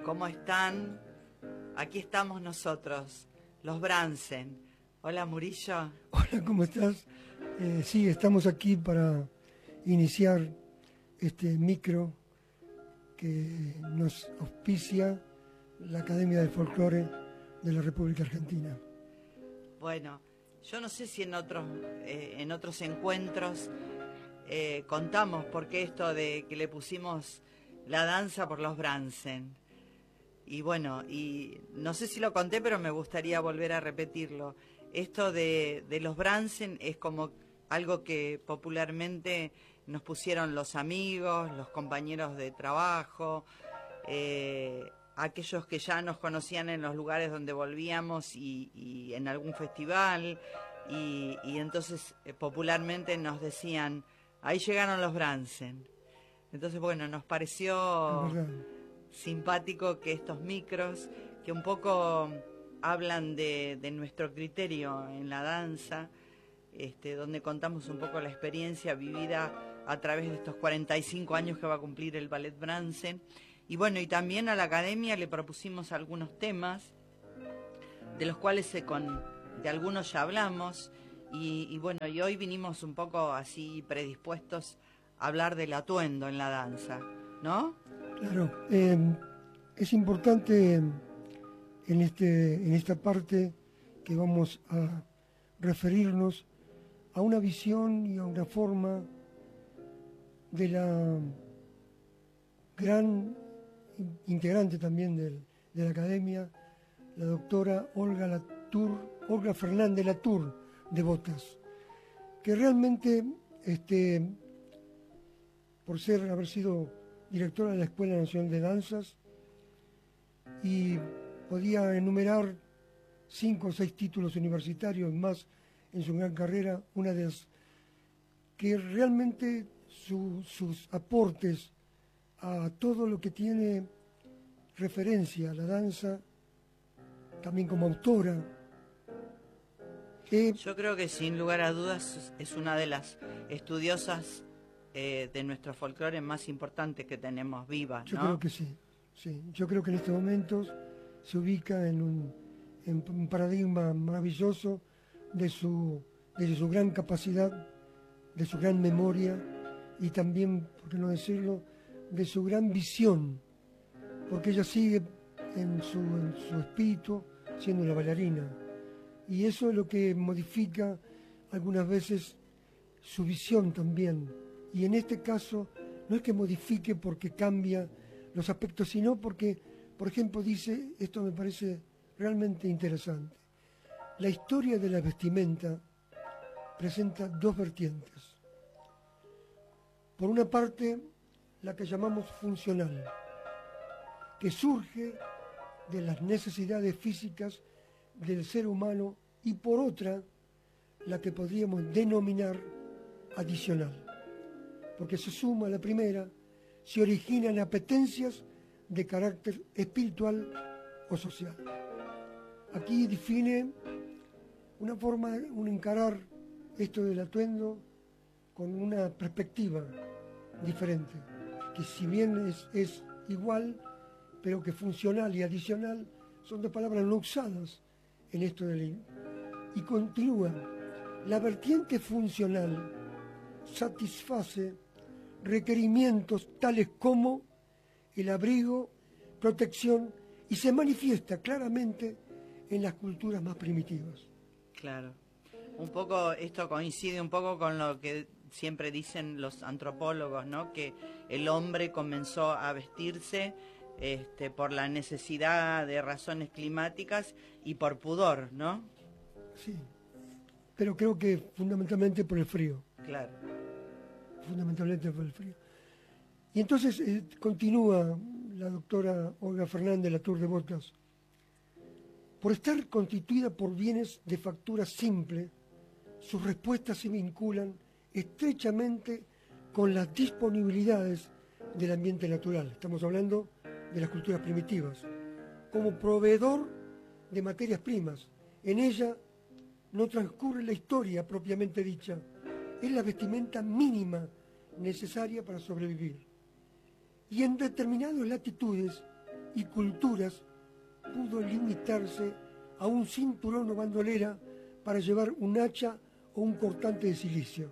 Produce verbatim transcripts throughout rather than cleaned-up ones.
¿Cómo están? Aquí estamos nosotros, los Bransen. Hola, Murillo. Hola, ¿cómo estás? Eh, sí, estamos aquí para iniciar este micro que nos auspicia la Academia del Folclore de la República Argentina. Bueno, yo no sé si en otros, eh, en otros encuentros eh, contamos por qué esto de que le pusimos la danza por los Bransen. Y bueno, y no sé si lo conté, pero me gustaría volver a repetirlo. Esto de, de los Bransen es como algo que popularmente nos pusieron los amigos, los compañeros de trabajo, eh, aquellos que ya nos conocían en los lugares donde volvíamos y, y en algún festival, y, y entonces eh, popularmente nos decían, ahí llegaron los Bransen. Entonces, bueno, nos pareció simpático que estos micros, que un poco hablan de, de nuestro criterio en la danza, este, donde contamos un poco la experiencia vivida a través de estos cuarenta y cinco años que va a cumplir el Ballet Bransen. Y bueno, y también a la Academia le propusimos algunos temas, de los cuales se con, de algunos ya hablamos, y, y bueno, y hoy vinimos un poco así predispuestos a hablar del atuendo en la danza, ¿no? Claro, eh, es importante en, este, en esta parte que vamos a referirnos a una visión y a una forma de la gran integrante también del, de la Academia, la doctora Olga Latour, Olga Fernández Latour de Botas, que realmente, este, por ser, haber sido directora de la Escuela Nacional de Danzas, y podía enumerar cinco o seis títulos universitarios más en su gran carrera, una de las que realmente su, sus aportes a todo lo que tiene referencia a la danza, también como autora. Eh, Yo creo que sin lugar a dudas es una de las estudiosas eh, de nuestro folclore más importantes que tenemos vivas, ¿no? Yo creo que sí, sí. Yo creo que en estos momentos se ubica en un, en un paradigma maravilloso de su, de su gran capacidad, de su gran memoria y también, por qué no decirlo, de su gran visión, porque ella sigue en su, en su espíritu siendo una bailarina, y eso es lo que modifica algunas veces su visión también, y en este caso no es que modifique porque cambia los aspectos, sino porque, por ejemplo, dice, esto me parece realmente interesante, la historia de la vestimenta presenta dos vertientes. Por una parte, la que llamamos funcional, que surge de las necesidades físicas del ser humano, y por otra, la que podríamos denominar adicional, porque se suma a la primera, se originan apetencias de carácter espiritual o social. Aquí define una forma, un encarar esto del atuendo con una perspectiva diferente, que si bien es, es igual, pero que funcional y adicional son dos palabras no usadas en esto del... Y continúa, la vertiente funcional satisface requerimientos tales como el abrigo, protección, y se manifiesta claramente en las culturas más primitivas. Claro. Un poco, esto coincide un poco con lo que siempre dicen los antropólogos, ¿no? Que el hombre comenzó a vestirse este, por la necesidad de razones climáticas y por pudor, ¿no? Sí, pero creo que fundamentalmente por el frío. Claro. Fundamentalmente por el frío. Y entonces eh, continúa la doctora Olga Fernández Latour de Botas. Por estar constituida por bienes de factura simple, sus respuestas se vinculan estrechamente con las disponibilidades del ambiente natural. Estamos hablando de las culturas primitivas. Como proveedor de materias primas, en ella no transcurre la historia propiamente dicha, es la vestimenta mínima necesaria para sobrevivir. Y en determinadas latitudes y culturas pudo limitarse a un cinturón o bandolera para llevar un hacha o un cortante de silicio.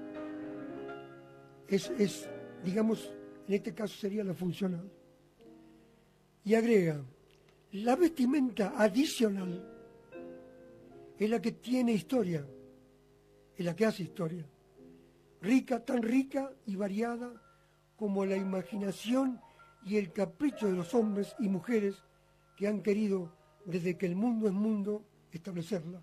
Es, es, digamos, en este caso sería la funcional. Y agrega, la vestimenta adicional es la que tiene historia, es la que hace historia, rica, tan rica y variada como la imaginación y el capricho de los hombres y mujeres que han querido, desde que el mundo es mundo, establecerlas.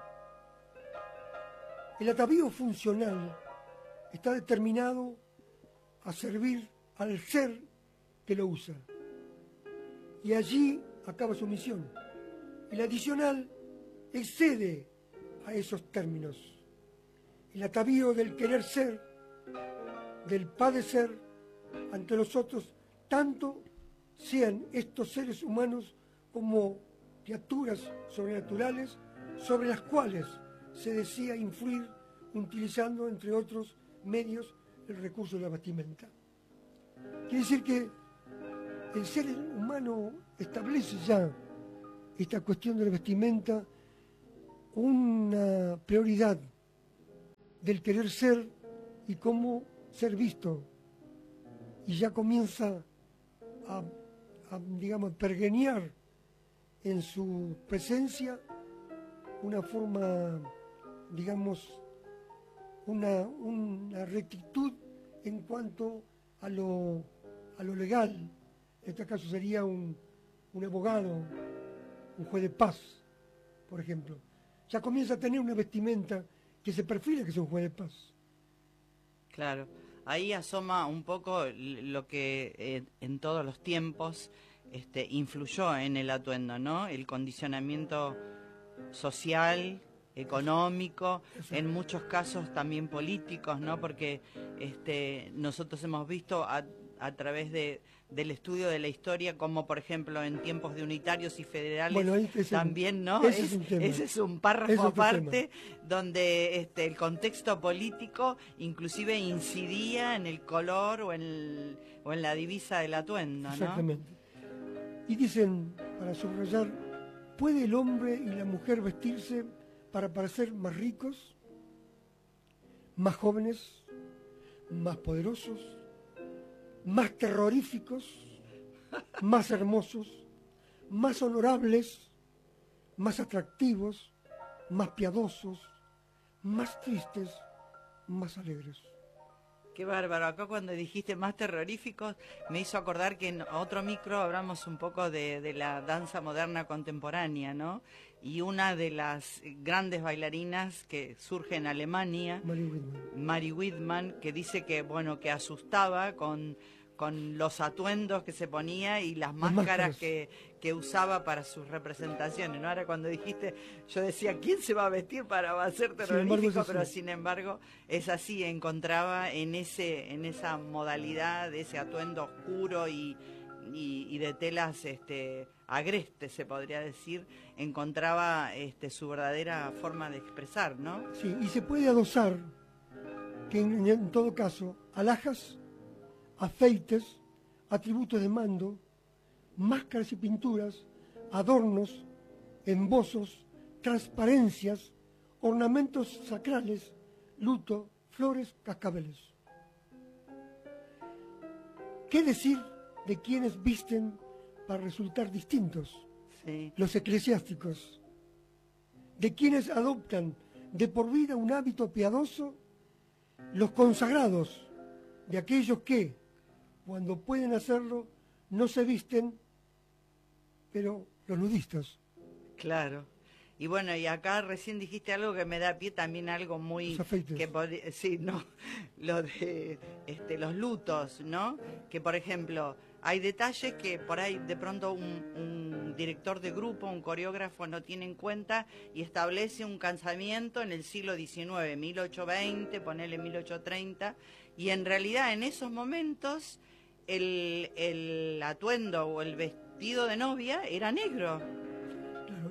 El atavío funcional está determinado a servir al ser que lo usa, y allí acaba su misión. El adicional excede a esos términos. El atavío del querer ser, del padecer ante los otros, tanto sean estos seres humanos como criaturas sobrenaturales sobre las cuales se desea influir utilizando, entre otros medios, el recurso de la vestimenta. Quiere decir que el ser humano establece ya esta cuestión de la vestimenta una prioridad del querer ser y cómo ser visto, y ya comienza a, a digamos, pergeñar en su presencia una forma, digamos, una, una rectitud en cuanto a lo, a lo legal. En este caso sería un, un abogado, un juez de paz, por ejemplo. Ya comienza a tener una vestimenta que se perfila que es un juez de paz. Claro, ahí asoma un poco lo que eh, en todos los tiempos este, influyó en el atuendo, ¿no? El condicionamiento social, económico, en muchos casos también políticos, ¿no? Porque este, nosotros hemos visto a, a través de, del estudio de la historia, como por ejemplo en tiempos de unitarios y federales, bueno, es también, un, ¿no? Ese es, es, es, ese es un párrafo es aparte, donde este, el contexto político inclusive incidía en el color o en, el, o en la divisa del atuendo, ¿no? Exactamente. Y dicen, para subrayar, ¿puede el hombre y la mujer vestirse para parecer más ricos, más jóvenes, más poderosos, más terroríficos, más hermosos, más honorables, más atractivos, más piadosos, más tristes, más alegres? Qué bárbaro. Acá cuando dijiste más terroríficos me hizo acordar que en otro micro hablamos un poco de, de la danza moderna contemporánea, ¿no? Y una de las grandes bailarinas que surge en Alemania, Mary Whitman, Mary Whitman, que dice que, bueno, que asustaba con, con los atuendos que se ponía y las máscaras, máscaras. Que, que usaba para sus representaciones, ¿no? Ahora cuando dijiste, yo decía, ¿quién se va a vestir para ser terrorífico? Pero sin embargo es así, encontraba en ese en esa modalidad, de ese atuendo oscuro y, y, y de telas este, agrestes, se podría decir, encontraba este, su verdadera forma de expresar, ¿no? Sí, y se puede adosar que en, en todo caso, alhajas, afeites, atributos de mando, máscaras y pinturas, adornos, embozos, transparencias, ornamentos sacrales, luto, flores, cascabeles. ¿Qué decir de quienes visten para resultar distintos? Sí. Los eclesiásticos. De quienes adoptan de por vida un hábito piadoso, los consagrados, de aquellos que, cuando pueden hacerlo, no se visten, pero los nudistas. Claro. Y bueno, y acá recién dijiste algo que me da pie también algo muy... Los afeites. Que podría, sí, no, lo de este, los lutos, ¿no? Que, por ejemplo, hay detalles que por ahí de pronto un, un director de grupo, un coreógrafo no tiene en cuenta y establece un casamiento en el siglo diecinueve, mil ochocientos veinte, ponele mil ochocientos treinta, y en realidad en esos momentos el, el atuendo o el vestido de novia era negro. Claro,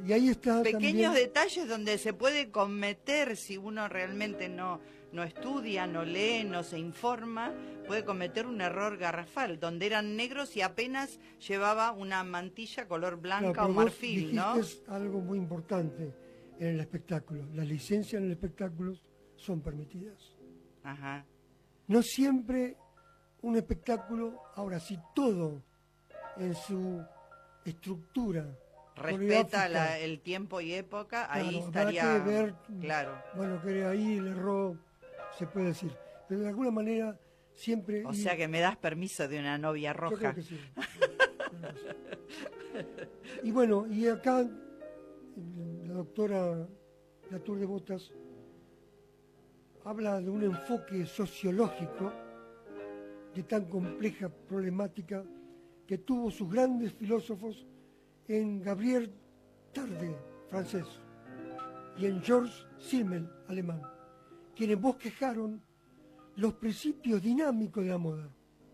y ahí está pequeños también... detalles donde se puede cometer, si uno realmente no, no estudia, no lee, no se informa, puede cometer un error garrafal, donde eran negros y apenas llevaba una mantilla color blanca Claro, o pero vos marfil, ¿no? dijiste algo muy importante en el espectáculo. Las licencias en el espectáculo son permitidas. Ajá. No siempre un espectáculo, ahora sí, todo en su estructura Respeta la, el tiempo y época, claro, ahí habrá estaría que ver, claro. Bueno, que ahí el error se puede decir, pero de alguna manera siempre... O y, sea que me das permiso de una novia roja. Yo creo que sí. Creo que sí. Y bueno, y acá la doctora Latour de Botas habla de un enfoque sociológico de tan compleja problemática que tuvo sus grandes filósofos en Gabriel Tarde, francés, y en Georges Simmel, alemán, quienes bosquejaron los principios dinámicos de la moda.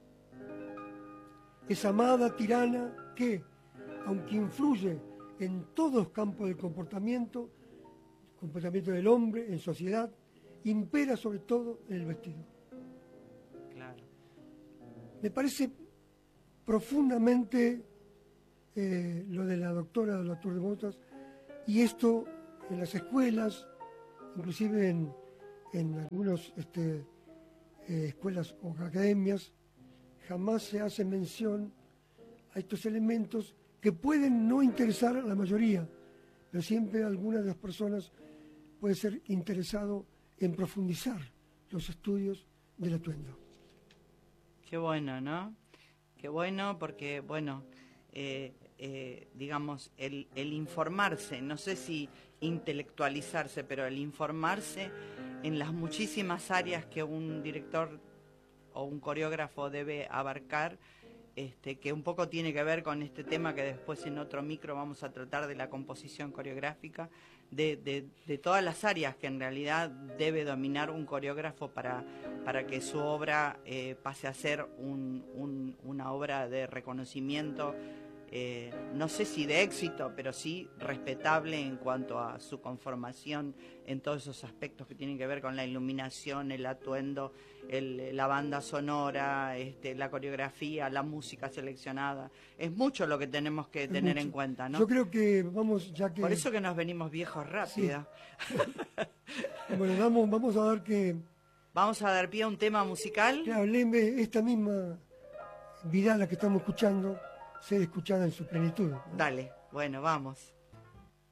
Esa amada tirana que, aunque influye en todos los campos del comportamiento, comportamiento del hombre en sociedad, impera sobre todo en el vestido. Claro. Me parece profundamente eh, lo de la doctora Latour de Botas, y esto en las escuelas, inclusive en, en algunas este, eh, escuelas o academias, jamás se hace mención a estos elementos que pueden no interesar a la mayoría, pero siempre algunas de las personas puede ser interesado en profundizar los estudios del atuendo. Qué bueno, ¿no? Qué bueno porque, bueno, eh, eh, digamos, el, el informarse, no sé si intelectualizarse, pero el informarse en las muchísimas áreas que un director o un coreógrafo debe abarcar, este, que un poco tiene que ver con este tema que después en otro micro vamos a tratar de la composición coreográfica, de, de, de todas las áreas que en realidad debe dominar un coreógrafo para, para que su obra eh, pase a ser un, un, una obra de reconocimiento, eh, no sé si de éxito, pero sí respetable en cuanto a su conformación en todos esos aspectos que tienen que ver con la iluminación, el atuendo, el, la banda sonora, este, la coreografía, la música seleccionada. Es mucho lo que tenemos que Es tener mucho. en cuenta, ¿no? Yo creo que vamos, ya que... Por eso que nos venimos viejos rápido. Sí. Bueno, vamos, vamos a dar que... Vamos a dar pie a un tema musical. Claro, Lembe, esta misma Vidala que estamos escuchando, ser escuchada en su plenitud, ¿no? Dale, bueno, vamos.